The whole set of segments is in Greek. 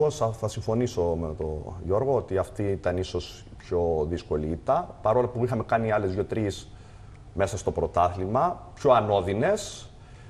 Θα συμφωνήσω με τον Γιώργο ότι αυτή ήταν ίσως η πιο δύσκολη ήττα. Παρόλο που είχαμε κάνει άλλες 2-3 μέσα στο πρωτάθλημα, πιο ανώδυνες.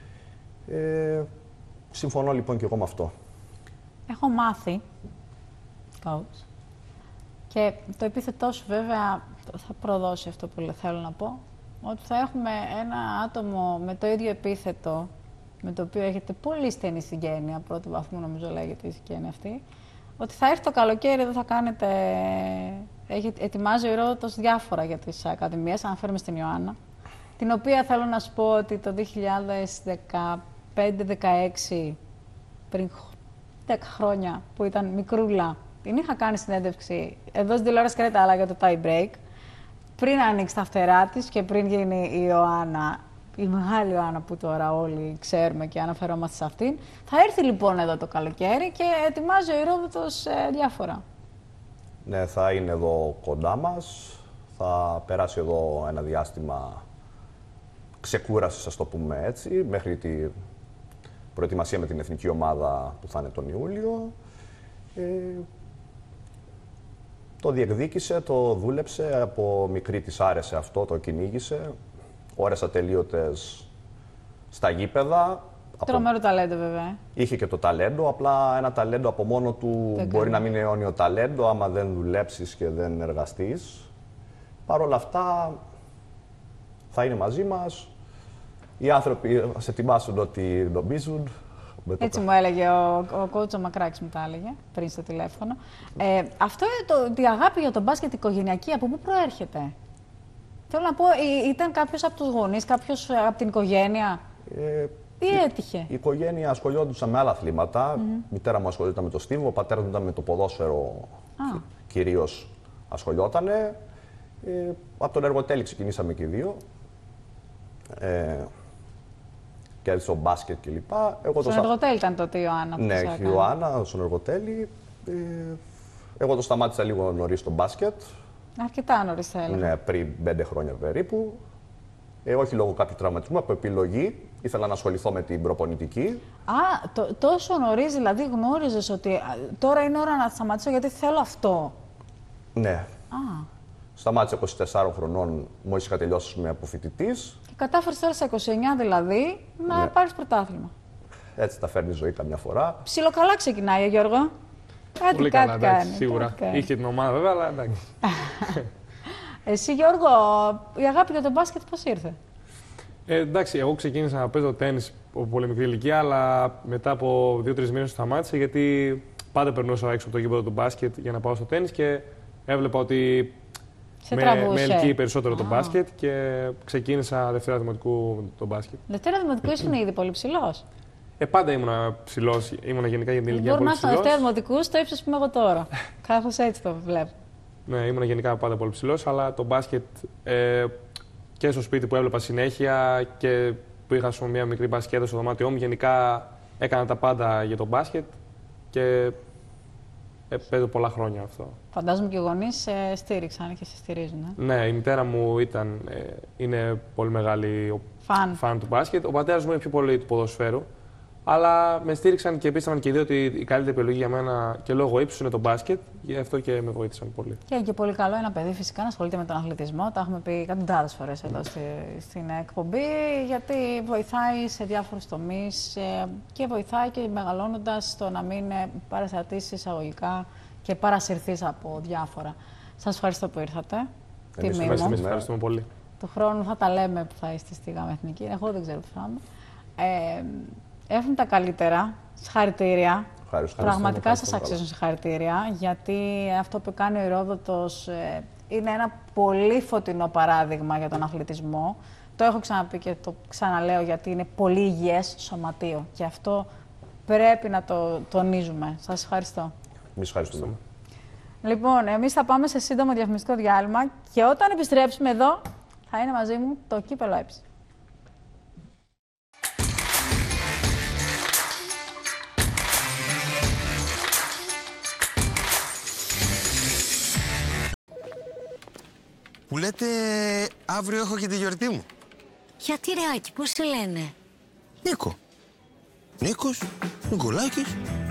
Συμφωνώ λοιπόν και εγώ με αυτό. Έχω μάθει, coach, και το επίθετό σου βέβαια θα προδώσει αυτό που θέλω να πω, ότι θα έχουμε ένα άτομο με το ίδιο επίθετο, με το οποίο έχετε πολύ στενή συγγένεια, πρώτου βαθμού νομίζω λέγεται η συγγένεια αυτή, ότι θα έρθει το καλοκαίρι, εδώ θα κάνετε... Ετοιμάζει ο Ηρόδοτος διάφορα για τις ακαδημίες, αναφέρομαι στην Ιωάννα, την οποία θέλω να σου πω ότι το 2015-16, πριν 10 χρόνια που ήταν μικρούλα, την είχα κάνει συνέντευξη εδώ στην τηλεόραση Κρέτα, αλλά για το tie break, πριν ανοίξει τα φτερά της και πριν γίνει η Ιωάννα, η μεγάλη Ιωάννα που τώρα όλοι ξέρουμε και αναφερόμαστε σε αυτήν. Θα έρθει λοιπόν εδώ το καλοκαίρι και ετοιμάζει ο Ηρόδοτος διάφορα. Ναι, θα είναι εδώ κοντά μας. Θα περάσει εδώ ένα διάστημα ξεκούρασης, ας το πούμε έτσι, μέχρι την προετοιμασία με την εθνική ομάδα που θα είναι τον Ιούλιο. Το διεκδίκησε, το δούλεψε, από μικρή της άρεσε αυτό, το κυνήγησε. Ώρες ατελείωτες στα γήπεδα. Τρομερό ταλέντο βέβαια. Είχε και το ταλέντο, απλά ένα ταλέντο από μόνο του μπορεί να μην είναι αιώνιο ταλέντο άμα δεν δουλέψεις και δεν εργαστείς. Παρ' όλα αυτά θα είναι μαζί μας. Οι άνθρωποι σε ετοιμάσουν ότι νομίζουν. Έτσι μου έλεγε ο coach ο Μακράκης, μου τα έλεγε πριν στο τηλέφωνο. Αυτό η αγάπη για τον μπάσκετ οικογενειακή, από πού προέρχεται? Θέλω να πω, ήταν κάποιος από τους γονείς, κάποιος από την οικογένεια ή έτυχε? Η οικογένεια ασχολιόντουσαν με άλλα αθλήματα. Η μητέρα μου ασχολιόταν με το στίβο, ο πατέρας μου ήταν με το ποδόσφαιρο κυρίως ασχολιότανε. Από τον εργοτέλη ξεκινήσαμε και οι δύο. Και στο μπάσκετ κλπ. Στον εργοτέλη ήταν τότε η Ιωάννα? Ναι, η Ιωάννα στον εργοτέλη. Εγώ το σταμάτησα λίγο νωρίς στο μπάσκετ. Αρκετά νωρίς θα έλεγα. Ναι, πριν 5 χρόνια περίπου. Όχι λόγω κάποιου τραυματισμού, από επιλογή. Ήθελα να ασχοληθώ με την προπονητική. Τόσο νωρίς δηλαδή γνώριζες ότι τώρα είναι ώρα να σταματήσω γιατί θέλω αυτό? Ναι. Σταμάτησα 24 χρονών, μόλις είχα τελειώσει με αποφοιτητής. Και κατάφερες τώρα στα 29 δηλαδή να πάρεις πρωτάθλημα. Έτσι τα φέρνει η ζωή καμιά φορά. Ψιλοκαλά ξεκινάει, Γιώργο. Πολύ καλά, εντάξει, κάνει, σίγουρα. Είχε την ομάδα βέβαια, αλλά εντάξει. Εσύ, Γιώργο, η αγάπη για τον μπάσκετ πώς ήρθε? Εντάξει, εγώ ξεκίνησα να παίζω τένις από πολύ μικρή ηλικία, αλλά μετά από 2-3 μήνες σταμάτησα γιατί πάντα περνούσα έξω από το γήπεδο του μπάσκετ για να πάω στο τένις και έβλεπα ότι με ελκύει περισσότερο το μπάσκετ και ξεκίνησα Δευτέρα Δημοτικού το μπάσκετ. Δευτέρα Δημοτικού ήσουν ήδη πολύ ψηλός? Πάντα ήμουνα ψηλός, ήμουνα γενικά για την ηλικία πολύ ψηλός. Μπορεί να είσαι Δευτέρα Δημοτικού στο ύψος που είμαι εγώ τώρα. Κάπως έτσι το βλέπω. Ναι, ήμουνα γενικά πάντα πολύ ψηλός, αλλά το μπάσκετ και στο σπίτι που έβλεπα συνέχεια και που είχα μια μικρή μπασκέτα στο δωμάτιό μου, γενικά έκανα τα πάντα για το μπάσκετ και παίζω πολλά χρόνια αυτό. Φαντάζομαι και οι γονείς σε στήριξαν και σε στηρίζουν. Ναι, η μητέρα μου είναι πολύ μεγάλη φαν του μπάσκετ. Ο πατέρας μου είναι πιο πολύ του ποδοσφαίρου. Αλλά με στήριξαν και πίστευαν και οι δύο ότι η καλύτερη επιλογή για μένα και λόγω ύψους είναι το μπάσκετ. Γι' αυτό και με βοήθησαν πολύ. Και είναι και πολύ καλό ένα παιδί φυσικά να ασχολείται με τον αθλητισμό. Τα έχουμε πει εκατοντάδες φορές εδώ στην εκπομπή. Γιατί βοηθάει σε διάφορους τομείς και βοηθάει και μεγαλώνοντας στο να μην παραστατήσεις εισαγωγικά και παρασυρθείς από διάφορα. Σας ευχαριστώ που ήρθατε. Εμείς ευχαριστούμε πολύ. Του χρόνου θα τα λέμε που θα είστε στη ΓΑΜΑ Εθνική. Εγώ δεν ξέρω τι θα είμαι. Έχουν τα καλύτερα. Συγχαρητήρια. Πραγματικά σας αξίζουν συγχαρητήρια, γιατί αυτό που κάνει ο Ηρόδοτος είναι ένα πολύ φωτεινό παράδειγμα για τον αθλητισμό. Το έχω ξαναπεί και το ξαναλέω, γιατί είναι πολύ υγιές σωματείο. Και αυτό πρέπει να το τονίζουμε. Σας ευχαριστώ. Εμείς ευχαριστούμε. Λοιπόν, εμείς θα πάμε σε σύντομο διαφημιστικό διάλειμμα και όταν επιστρέψουμε εδώ θα είναι μαζί μου το Κύπελλο ΕΠΣ. Που λέτε αύριο έχω και τη γιορτή μου. Γιατί ρε Άκη, πώς σε λένε? Νίκο. Νίκος, Νικολάκης.